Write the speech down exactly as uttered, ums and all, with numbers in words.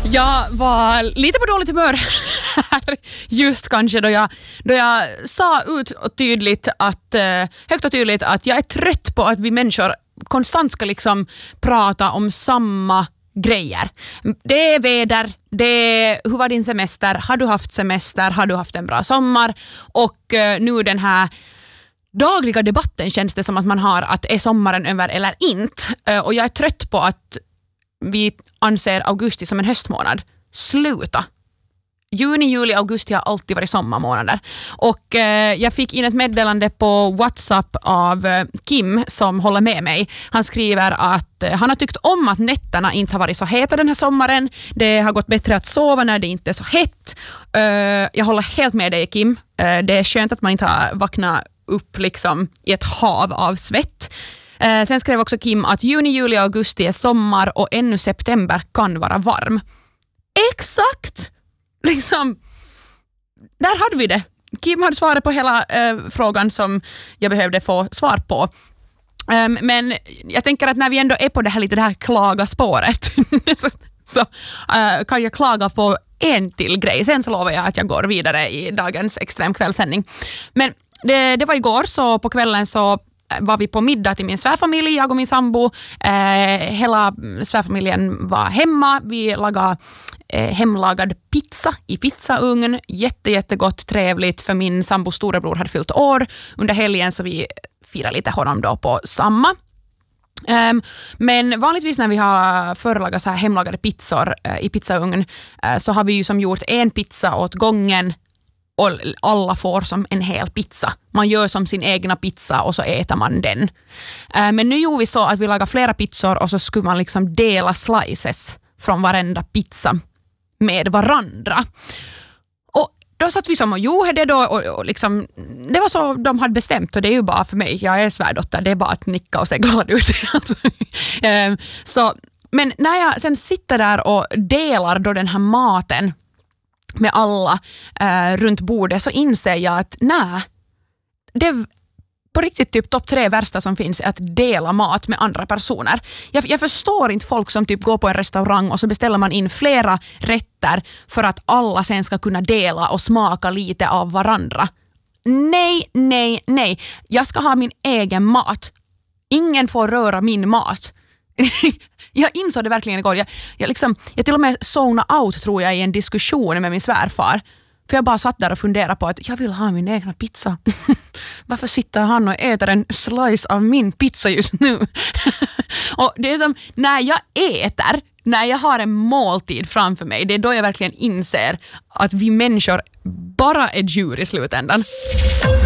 Jag var lite på dåligt humör här just kanske då jag, då jag sa ut och tydligt att, högt och tydligt att jag är trött på att vi människor konstant ska liksom prata om samma grejer. Det är väder, det är hur var din semester, har du haft semester, har du haft en bra sommar och nu den här dagliga debatten känns det som att man har att är sommaren över eller inte och jag är trött på att vi anser augusti som en höstmånad. Sluta. Juni, juli, augusti har alltid varit sommarmånader. Och eh, jag fick in ett meddelande på WhatsApp av eh, Kim som håller med mig. Han skriver att eh, han har tyckt om att nätterna inte har varit så heta den här sommaren. Det har gått bättre att sova när det inte är så hett. Eh, jag håller helt med dig, Kim. Eh, det är skönt att man inte har vaknat upp liksom i ett hav av svett. Eh, sen skrev också Kim att juni, juli och augusti är sommar och ännu september kan vara varm. Exakt! Liksom, där hade vi det. Kim hade svarat på hela eh, frågan som jag behövde få svar på. Um, men jag tänker att när vi ändå är på det här lite det här klaga-spåret så, så uh, kan jag klaga på en till grej. Sen så lovar jag att jag går vidare i dagens extremkvällssändning. Men det, det var igår så på kvällen så var vi på middag till min svärfamilj, jag och min sambo. Eh, hela svärfamiljen var hemma. Vi lagade eh, hemlagad pizza i pizzaugn. Jätte, jättegott, trevligt för min sambos storebror hade fyllt år under helgen så vi firade lite honom då på samma. Um, men vanligtvis när vi har förelagat så här hemlagade pizzor uh, i pizzaugn uh, så har vi ju som gjort en pizza åt gången och alla får som en hel pizza. Man gör som sin egna pizza och så äter man den. Uh, men nu gjorde vi så att vi lagar flera pizzor och så skulle man liksom dela slices från varenda pizza med varandra. Och då satt vi som och gjorde det då och, och liksom, det var så de hade bestämt och det är ju bara för mig. Jag är svärdotter, det är bara att nicka och se glad ut. uh, så, men när jag sen sitter där och delar då den här maten med alla eh, runt bordet så inser jag att nej, det är på riktigt typ topp tre värsta som finns att dela mat med andra personer. Jag, jag förstår inte folk som typ går på en restaurang och så beställer man in flera rätter för att alla sen ska kunna dela och smaka lite av varandra. Nej, nej, nej. Jag ska ha min egen mat. Ingen får röra min mat. Jag insåg det verkligen igår. Jag, jag, liksom, jag till och med zona out tror jag i en diskussion med min svärfar. För jag bara satt där och funderade på att jag vill ha min egna pizza. Varför sitter han och äter en slice av min pizza just nu? Och det är som när jag äter, när jag har en måltid framför mig, det är då jag verkligen inser att vi människor bara är djur i slutändan.